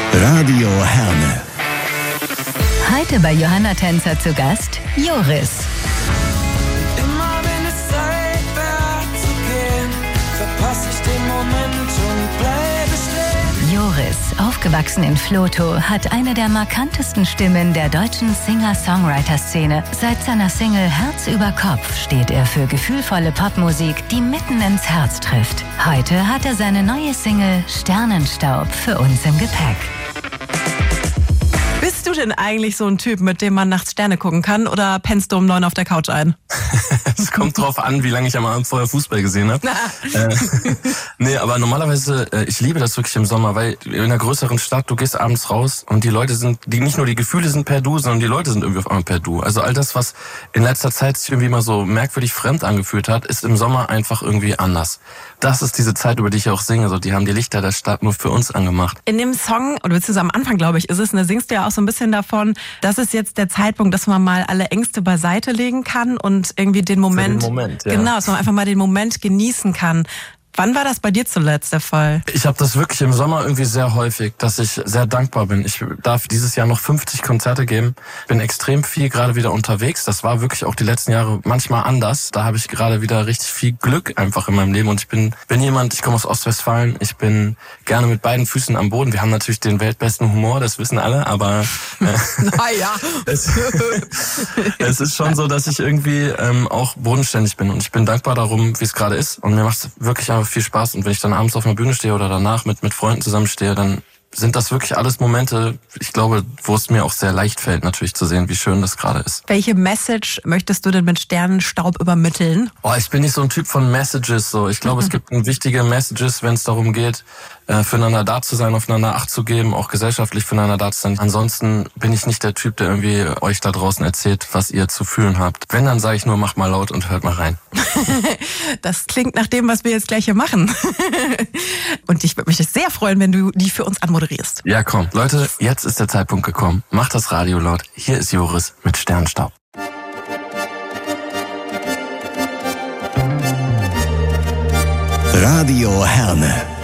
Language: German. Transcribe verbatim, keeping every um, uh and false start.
Radio Herne. Heute bei Johanna Tänzer zu Gast Joris. Immer wenn es Zeit wäre zu gehen, verpasse ich den Moment und bleibe stehen. Joris, aufgewachsen in Vlotho, hat eine der markantesten Stimmen der deutschen Singer-Songwriter-Szene. Seit seiner Single Herz über Kopf steht er für gefühlvolle Popmusik, die mitten ins Herz trifft. Heute hat er seine neue Single Sternenstaub für uns im Gepäck. Bist du denn eigentlich so ein Typ, mit dem man nachts Sterne gucken kann, oder pennst du um neun auf der Couch ein? Es kommt drauf an, wie lange ich am Abend vorher Fußball gesehen habe. äh, nee, aber normalerweise, äh, ich liebe das wirklich im Sommer, weil in einer größeren Stadt, du gehst abends raus und die Leute sind, die nicht nur die Gefühle sind per Du, sondern die Leute sind irgendwie auf einmal per Du. Also all das, was in letzter Zeit sich irgendwie mal so merkwürdig fremd angefühlt hat, ist im Sommer einfach irgendwie anders. Das ist diese Zeit, über die ich auch singe. So, die haben die Lichter der Stadt nur für uns angemacht. In dem Song, oder beziehungsweise am Anfang, glaube ich, ist es, ne, singst du ja auch so ein bisschen davon, das ist jetzt der Zeitpunkt, dass man mal alle Ängste beiseite legen kann und irgendwie den Moment, den Moment ja. genau, dass man einfach mal den Moment genießen kann. Wann war das bei dir zuletzt der Fall? Ich habe das wirklich im Sommer irgendwie sehr häufig, dass ich sehr dankbar bin. Ich darf dieses Jahr noch fünfzig Konzerte geben. Bin extrem viel gerade wieder unterwegs. Das war wirklich auch die letzten Jahre manchmal anders. Da habe ich gerade wieder richtig viel Glück einfach in meinem Leben. Und ich bin bin jemand, ich komme aus Ostwestfalen. Ich bin gerne mit beiden Füßen am Boden. Wir haben natürlich den weltbesten Humor, das wissen alle. Aber äh, naja. es, es ist schon so, dass ich irgendwie ähm, auch bodenständig bin. Und ich bin dankbar darum, wie es gerade ist. Und mir macht es wirklich einfach viel Spaß, und wenn ich dann abends auf einer Bühne stehe oder danach mit mit Freunden zusammenstehe, dann sind das wirklich alles Momente, ich glaube, wo es mir auch sehr leicht fällt, natürlich zu sehen, wie schön das gerade ist. Welche Message möchtest du denn mit Sternenstaub übermitteln? Oh, ich bin nicht so ein Typ von Messages. So, ich glaube, es gibt wichtige Messages, wenn es darum geht, äh, füreinander da zu sein, aufeinander Acht zu geben, auch gesellschaftlich füreinander da zu sein. Ansonsten bin ich nicht der Typ, der irgendwie euch da draußen erzählt, was ihr zu fühlen habt. Wenn, dann sage ich nur, macht mal laut und hört mal rein. Das klingt nach dem, was wir jetzt gleich hier machen. Und ich würde mich sehr freuen, wenn du die für uns anmoderierst. Ja, komm. Leute, jetzt ist der Zeitpunkt gekommen. Macht das Radio laut. Hier ist Joris mit Sternenstaub. Radio Herne.